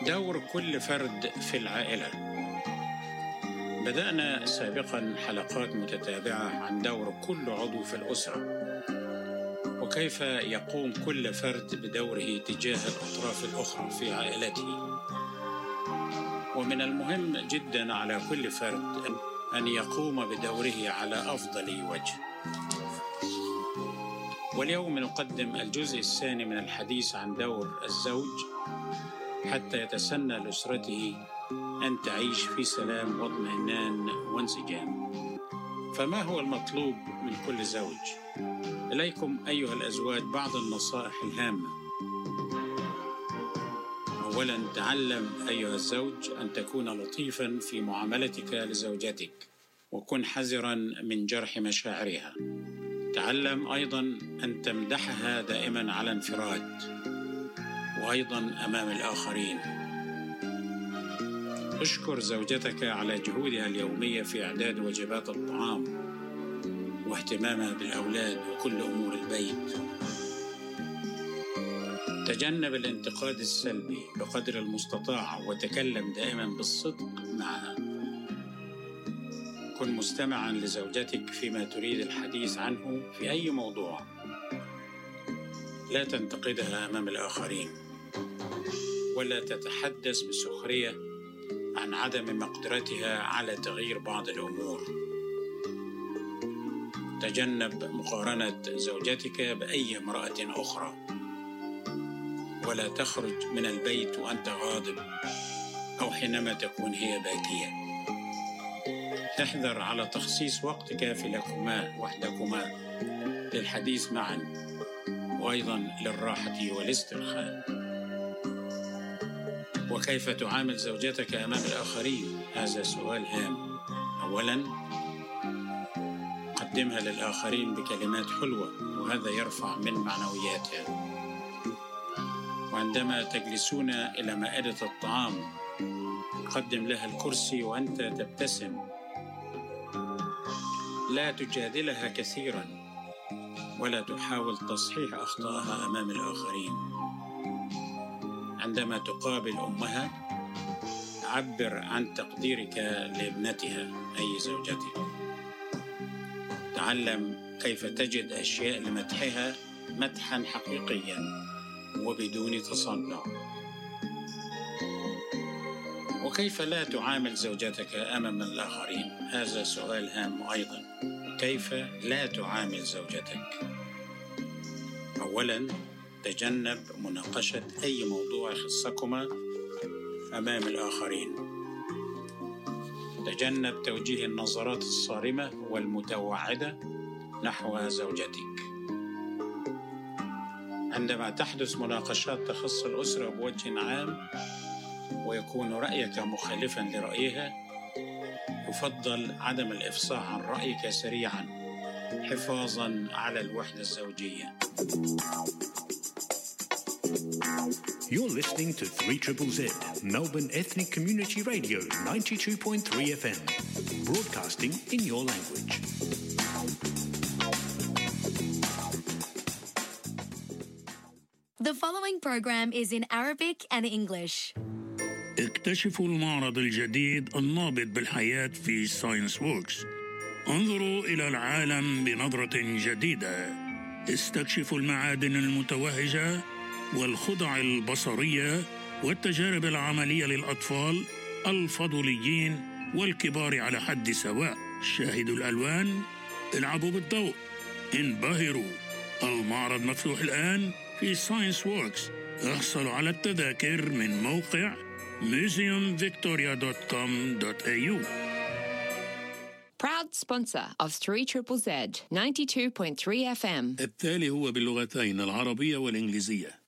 دور كل فرد في العائلة. بدأنا سابقاً حلقات متتابعة عن دور كل عضو في الأسرة، وكيف يقوم كل فرد بدوره تجاه الأطراف الأخرى في عائلته. ومن المهم جداً على كل فرد أن يقوم بدوره على أفضل وجه. واليوم نقدم الجزء الثاني من الحديث عن دور الزوج حتى يتسنى لأسرته أن تعيش في سلام واطمئنان وانسجام. فما هو المطلوب من كل زوج؟ إليكم أيها الأزواج بعض النصائح الهامة. أولاً، تعلم أيها الزوج أن تكون لطيفاً في معاملتك لزوجتك، وكن حذراً من جرح مشاعرها. تعلم أيضاً أن تمدحها دائماً على انفراد، وأيضاً أمام الآخرين. اشكر زوجتك على جهودها اليومية في إعداد وجبات الطعام واهتمامها بالأولاد وكل أمور البيت. تجنب الانتقاد السلبي بقدر المستطاع وتكلم دائما بالصدق معها. كن مستمعا لزوجتك فيما تريد الحديث عنه في أي موضوع. لا تنتقدها أمام الآخرين، ولا تتحدث بسخرية عن عدم مقدرتها على تغيير بعض الأمور. تجنب مقارنة زوجتك بأي امرأة أخرى، ولا تخرج من البيت وأنت غاضب أو حينما تكون هي باكية. احذر على تخصيص وقت كافي لكما وحدكما للحديث معا، وأيضا للراحة والاسترخاء. وكيف تعامل زوجتك أمام الآخرين؟ هذا سؤال هام. أولا، قدمها للآخرين بكلمات حلوة، وهذا يرفع من معنوياتها. وعندما تجلسون إلى مائدة الطعام قدم لها الكرسي وأنت تبتسم. لا تجادلها كثيرا، ولا تحاول تصحيح أخطائها أمام الآخرين. عندما تقابل أمها عبر عن تقديرك لابنتها أي زوجتها. تعلم كيف تجد أشياء لمدحها مدحا حقيقيا وبدون تصنع. وكيف لا تعامل زوجتك أمام الآخرين؟ هذا سؤال هام أيضا. كيف لا تعامل زوجتك؟ أولا، تجنب مناقشة أي موضوع يخصكما أمام الآخرين. تجنب توجيه النظرات الصارمة والمتوعدة نحو زوجتك. عندما تحدث مناقشات تخص الأسرة بوجه عام ويكون رأيك مخالفاً لرأيها، يفضل عدم الإفصاح عن رأيك سريعاً حفاظاً على الوحدة الزوجية. You're listening to 3ZZZ, Melbourne Ethnic Community Radio 92.3 FM, broadcasting in your language. The following program is in Arabic and English. اكتشفوا المعرض الجديد النابض بالحياة في ساينس ووركس. انظروا إلى العالم بنظرة جديدة. استكشفوا المعادن المتوهجة والخضع البصرية والتجارب العملية للأطفال الفضوليين والكبار على حد سواء. شاهدوا الألوان، العبوا بالضوء، انبهروا. المعرض مفتوح الآن في ساينس ووركس. احصلوا على التذاكر من موقع museumvictoria.com.au. Proud sponsor of 3ZZZ 92.3 FM. التالي هو باللغتين العربية والإنجليزية.